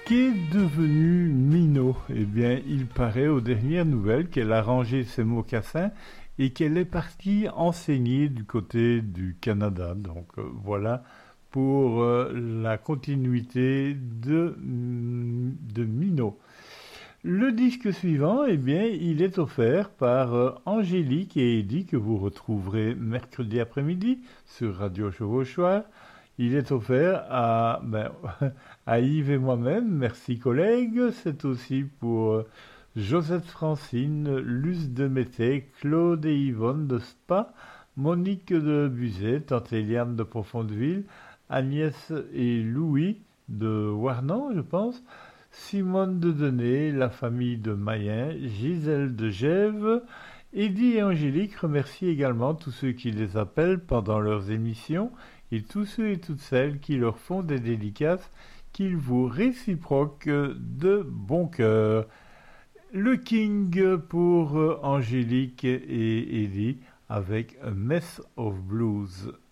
Qu'est devenu Minot? Eh bien, il paraît aux dernières nouvelles qu'elle a rangé ses mocassins et qu'elle est partie enseigner du côté du Canada. Donc voilà pour la continuité de Minot. Le disque suivant, eh bien, il est offert par Angélique et Eddy que vous retrouverez mercredi après-midi sur Radio Chevauchoir. Il est offert à Yves et moi-même, merci collègues. C'est aussi pour Josette Francine, Luce de Mété, Claude et Yvonne de Spa, Monique de Buzet, Tante Eliane de Profondeville, Agnès et Louis de Warnan, je pense, Simone de Denay, la famille de Mayen, Gisèle de Gèves. Eddy et Angélique remercient également tous ceux qui les appellent pendant leurs émissions et tous ceux et toutes celles qui leur font des dédicaces qu'ils vous réciproquent de bon cœur. Le King pour Angélique et Eddy avec A Mess of Blues.